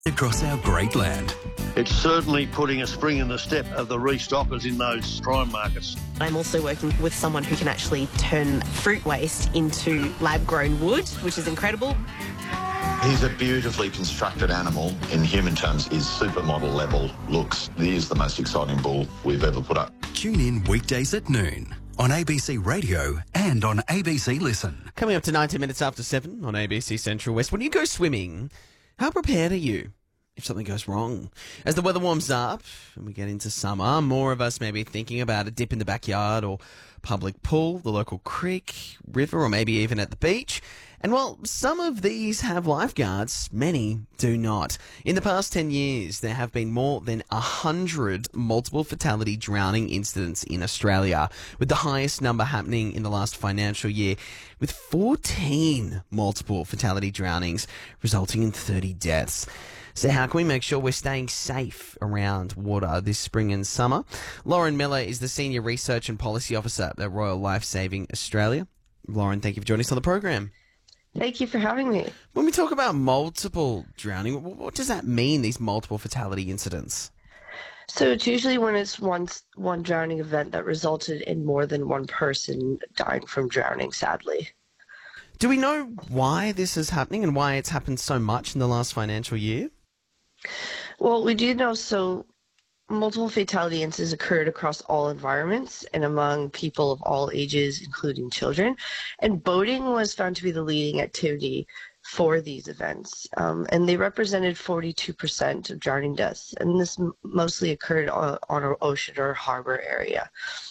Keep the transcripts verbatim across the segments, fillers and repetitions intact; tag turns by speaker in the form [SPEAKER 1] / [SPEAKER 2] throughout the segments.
[SPEAKER 1] across our great land.
[SPEAKER 2] It's certainly putting a spring in the step of the restockers in those prime markets.
[SPEAKER 3] I'm also working with someone who can actually turn fruit waste into lab-grown wood, which is incredible.
[SPEAKER 4] He's a beautifully constructed animal. In human terms, his supermodel level looks. He is the most exciting bull we've ever put up.
[SPEAKER 1] Tune in weekdays at noon on A B C Radio and on A B C Listen.
[SPEAKER 5] Coming up to ninety minutes after seven on A B C Central West. When you go swimming, how prepared are you if something goes wrong? As the weather warms up and we get into summer, more of us may be thinking about a dip in the backyard or public pool, the local creek, river, or maybe even at the beach. And while some of these have lifeguards, many do not. In the past ten years, there have been more than one hundred multiple fatality drowning incidents in Australia, with the highest number happening in the last financial year, with fourteen multiple fatality drownings, resulting in thirty deaths. So how can we make sure we're staying safe around water this spring and summer? Lauren Miller is the Senior Research and Policy Officer at Royal Lifesaving Australia. Lauren, thank you for joining us on the program.
[SPEAKER 3] Thank you for having me.
[SPEAKER 5] When we talk about multiple drowning, what does that mean, these multiple fatality incidents?
[SPEAKER 3] So it's usually when it's one, one drowning event that resulted in more than one person dying from drowning, sadly.
[SPEAKER 5] Do we know why this is happening and why it's happened so much in the last financial year?
[SPEAKER 3] Well, we do know so multiple fatality incidents occurred across all environments and among people of all ages, including children. And boating was found to be the leading activity for these events. Um, and they represented forty-two percent of drowning deaths. And this m- mostly occurred on, on an ocean or harbor area.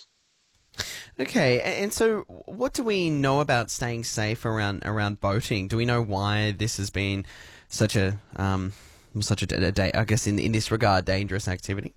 [SPEAKER 5] Okay, and so what do we know about staying safe around around boating? Do we know why this has been such a um, such a, a, a I guess in in this regard dangerous activity?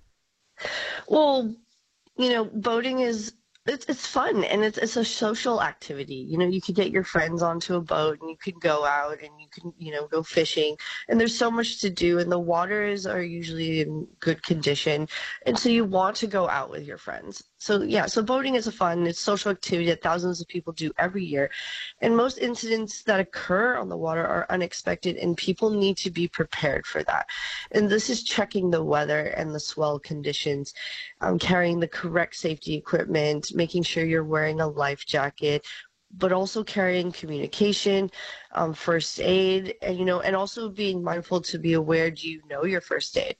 [SPEAKER 3] Well, you know, boating is it's it's fun and it's it's a social activity. You know, you could get your friends onto a boat and you could go out and you can, you know, go fishing, and there's so much to do, and the waters are usually in good condition, and so you want to go out with your friends. So yeah, so boating is a fun, it's social activity that thousands of people do every year. And most incidents that occur on the water are unexpected, and people need to be prepared for that. And this is checking the weather and the swell conditions, um, carrying the correct safety equipment, making sure you're wearing a life jacket, but also carrying communication, um, first aid, and, you know, and also being mindful to be aware, do you know your first aid?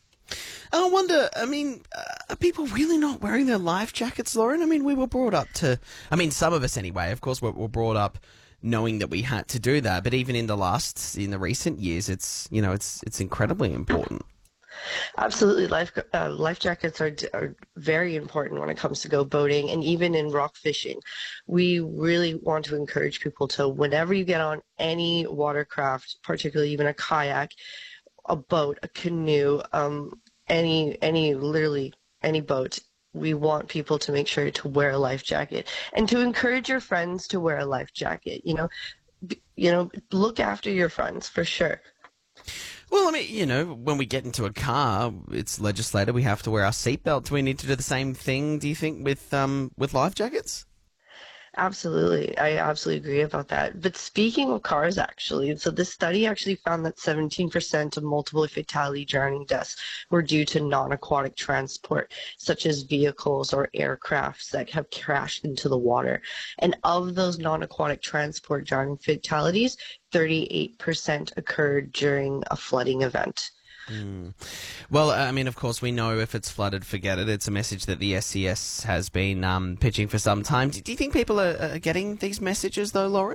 [SPEAKER 5] I wonder, I mean, uh, are people really not wearing their life jackets, Lauren? I mean, we were brought up to, I mean, some of us anyway, of course, were, were brought up knowing that we had to do that. But even in the last, in the recent years, it's, you know, it's it's incredibly important.
[SPEAKER 3] Absolutely. Life uh, life jackets are, are very important when it comes to go boating, and even in rock fishing. We really want to encourage people to, whenever you get on any watercraft, particularly even a kayak, a boat, a canoe, um, any, any, literally any boat, we want people to make sure to wear a life jacket and to encourage your friends to wear a life jacket. You know, b- you know, look after your friends for sure.
[SPEAKER 5] Well, I mean, you know, when we get into a car, it's legislated we have to wear our seatbelt. Do we need to do the same thing, do you think, with um with life jackets?
[SPEAKER 3] Absolutely. I absolutely agree about that. But speaking of cars, actually, so this study actually found that seventeen percent of multiple fatality drowning deaths were due to non-aquatic transport, such as vehicles or aircrafts that have crashed into the water. And of those non-aquatic transport drowning fatalities, thirty-eight percent occurred during a flooding event.
[SPEAKER 5] Mm. Well, I mean, of course, we know if it's flooded, forget it. It's a message that the S C S has been um, pitching for some time. Do, do you think people are, are getting these messages, though, Lauren?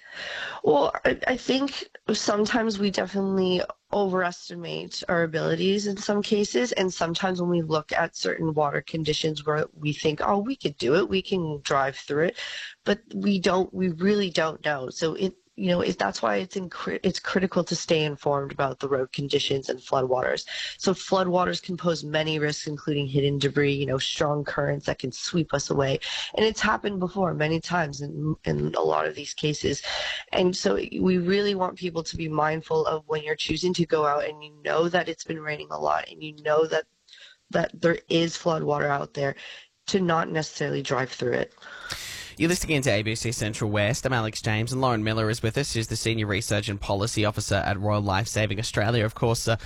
[SPEAKER 3] Well, I, I think sometimes we definitely overestimate our abilities in some cases, and sometimes when we look at certain water conditions where we think, oh, we could do it, we can drive through it, but we don't, we really don't know. So it, you know, it, that's why it's in, it's critical to stay informed about the road conditions and floodwaters. So floodwaters can pose many risks, including hidden debris, you know, strong currents that can sweep us away. And it's happened before many times in, in a lot of these cases. And so we really want people to be mindful of when you're choosing to go out and you know that it's been raining a lot and you know that, that there is floodwater out there, to not necessarily drive through it.
[SPEAKER 5] You're listening into A B C Central West. I'm Alex James, and Lauren Miller is with us. She's the Senior Research and Policy Officer at Royal Lifesaving Australia. Of course, uh,